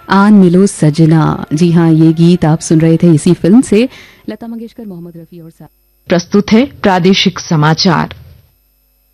आन मिलो सजना। जी हाँ, ये गीत आप सुन रहे थे इसी फिल्म से। लता मंगेशकर, मोहम्मद रफी और प्रस्तुत है प्रादेशिक समाचार।